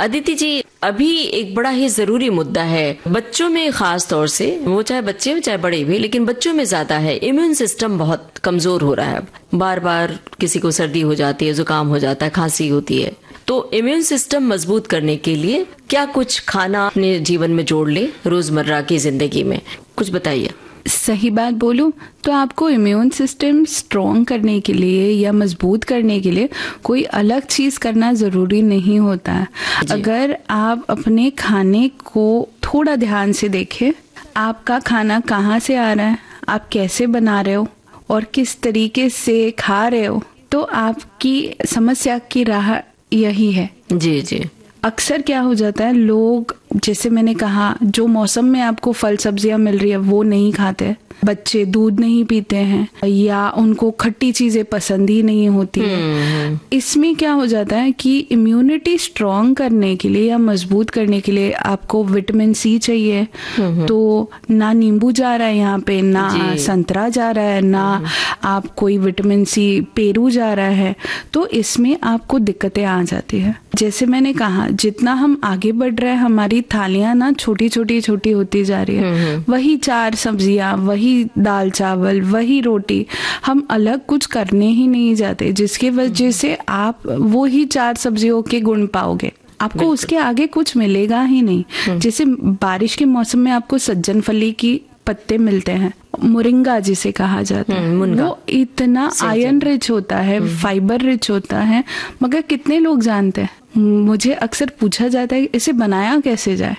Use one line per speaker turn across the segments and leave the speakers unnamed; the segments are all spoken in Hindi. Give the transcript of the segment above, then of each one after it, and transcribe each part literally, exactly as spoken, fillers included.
अदिति जी, अभी एक बड़ा ही जरूरी मुद्दा है बच्चों में, खास तौर से, वो चाहे बच्चे में चाहे बड़े भी, लेकिन बच्चों में ज्यादा है। इम्यून सिस्टम बहुत कमजोर हो रहा है। बार बार किसी को सर्दी हो जाती है, जुकाम हो जाता है, खांसी होती है। तो इम्यून सिस्टम मजबूत करने के लिए क्या कुछ खाना अपने जीवन में जोड़ ले रोजमर्रा की जिंदगी में, कुछ बताइए।
सही बात बोलूं तो आपको इम्यून सिस्टम स्ट्रॉन्ग करने के लिए या मजबूत करने के लिए कोई अलग चीज करना जरूरी नहीं होता है। अगर आप अपने खाने को थोड़ा ध्यान से देखें, आपका खाना कहाँ से आ रहा है, आप कैसे बना रहे हो और किस तरीके से खा रहे हो, तो आपकी समस्या की राह यही है।
जी जी।
अक्सर क्या हो जाता है, लोग, जैसे मैंने कहा, जो मौसम में आपको फल सब्जियां मिल रही है वो नहीं खाते, बच्चे दूध नहीं पीते हैं या उनको खट्टी चीजें पसंद ही नहीं होती है। इसमें क्या हो जाता है कि इम्यूनिटी स्ट्रॉन्ग करने के लिए या मजबूत करने के लिए आपको विटामिन सी चाहिए। तो ना नींबू जा रहा है यहाँ पे, ना संतरा जा रहा है, ना आप कोई विटामिन सी पेरू जा रहा है, तो इसमें आपको दिक्कतें आ जाती है। जैसे मैंने कहा, जितना हम आगे बढ़ रहे हैं हमारी थालियां ना छोटी छोटी छोटी होती जा रही है। वही चार सब्जियां, वही दाल चावल, वही रोटी, हम अलग कुछ करने ही नहीं जाते, जिसकी वजह से आप वो ही चार सब्जियों के गुण पाओगे, आपको उसके आगे कुछ मिलेगा ही नहीं। जैसे बारिश के मौसम में आपको सज्जन फली की पत्ते मिलते हैं, मोरिंगा जिसे कहा जाता है, वो इतना आयरन रिच होता है, फाइबर रिच होता है, मगर कितने लोग जानते हैं। मुझे अक्सर पूछा जाता है इसे बनाया कैसे जाए।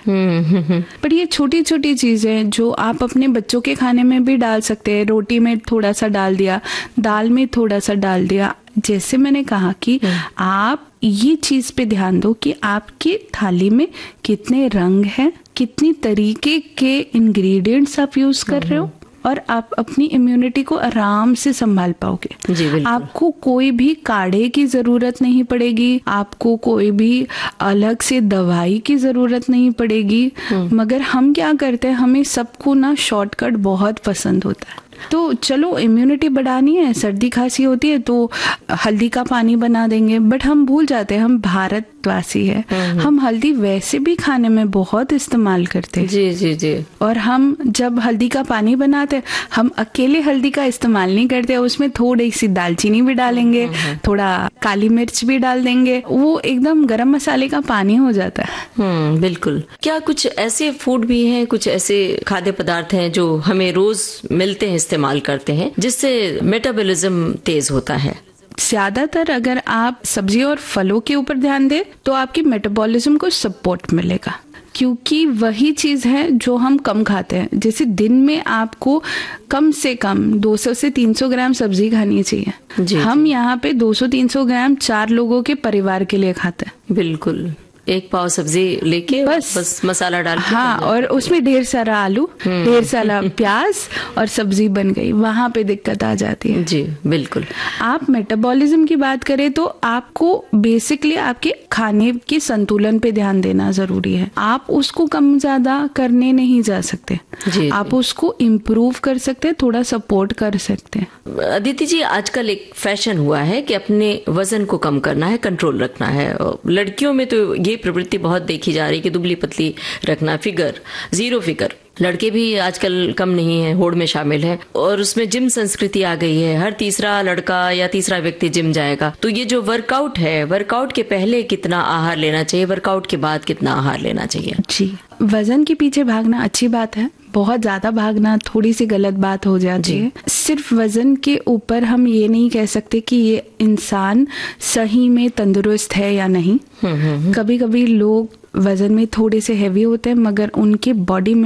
पर ये छोटी छोटी चीजें जो आप अपने बच्चों के खाने में भी डाल सकते हैं। रोटी में थोड़ा सा डाल दिया, दाल में थोड़ा सा डाल दिया। जैसे मैंने कहा कि आप ये चीज पे ध्यान दो कि आपकी थाली में कितने रंग हैं, कितनी तरीके के इंग्रेडिएंट्स आप यूज कर रहे हो, और आप अपनी इम्यूनिटी को आराम से संभाल पाओगे। आपको कोई भी काढ़े की जरूरत नहीं पड़ेगी, आपको कोई भी अलग से दवाई की जरूरत नहीं पड़ेगी। मगर हम क्या करते हैं, हमें सबको ना शॉर्टकट बहुत पसंद होता है। तो चलो इम्यूनिटी बढ़ानी है, सर्दी खांसी होती है तो हल्दी का पानी बना देंगे, बट हम भूल जाते हैं हम भारतवासी है, हम हल्दी वैसे भी खाने में बहुत इस्तेमाल करते हैं।
जी जी जी।
और हम जब हल्दी का पानी बनाते हैं, हम अकेले हल्दी का इस्तेमाल नहीं करते, उसमें थोड़ी सी दालचीनी भी डालेंगे, थोड़ा काली मिर्च भी डाल देंगे, वो एकदम गरम मसाले का पानी हो जाता है।
हम्म, बिल्कुल। क्या कुछ ऐसे फूड भी हैं, कुछ ऐसे खाद्य पदार्थ हैं जो हमें रोज मिलते हैं, इस्तेमाल करते हैं, जिससे मेटाबॉलिज्म तेज होता है?
ज्यादातर अगर आप सब्जी और फलों के ऊपर ध्यान दें तो आपकी मेटाबॉलिज्म को सपोर्ट मिलेगा, क्योंकि वही चीज है जो हम कम खाते हैं। जैसे दिन में आपको कम से कम दो सौ से तीन सौ ग्राम सब्जी खानी चाहिए। जी, हम यहाँ पे दो सौ तीन सौ ग्राम चार लोगों के परिवार के लिए खाते हैं।
बिल्कुल, एक पाव सब्जी लेके बस बस मसाला डाल के,
हाँ, और उसमें ढेर सारा आलू, ढेर सारा प्याज और सब्जी बन गई, वहां पे दिक्कत आ जाती है।
जी बिल्कुल।
आप मेटाबॉलिज्म की बात करें तो आपको बेसिकली आपके खाने के संतुलन पे ध्यान देना जरूरी है। आप उसको कम ज्यादा करने नहीं जा सकते, जी, आप जी. उसको इम्प्रूव कर सकते हैं, थोड़ा सपोर्ट कर सकते हैं।
अदिति जी, आजकल एक फैशन हुआ है कि अपने वजन को कम करना है, कंट्रोल रखना है। लड़कियों में तो ये प्रवृत्ति बहुत देखी जा रही है कि दुबली पतली रखना, फिगर जीरो फिगर। लड़के भी आजकल कम नहीं है, होड़ में शामिल है, और उसमें जिम संस्कृति आ गई है। हर तीसरा लड़का या तीसरा व्यक्ति जिम जाएगा। तो ये जो वर्कआउट है, वर्कआउट के पहले कितना आहार लेना चाहिए, वर्कआउट के बाद कितना आहार लेना चाहिए?
जी, वजन के पीछे भागना अच्छी बात है, बहुत ज्यादा भागना थोड़ी सी गलत बात हो जाती है। सिर्फ वजन के ऊपर हम ये नहीं कह सकते कि ये इंसान सही में तंदुरुस्त है या नहीं। कभी कभी लोग वजन में थोड़े से हैवी होते हैं मगर उनके बॉडी में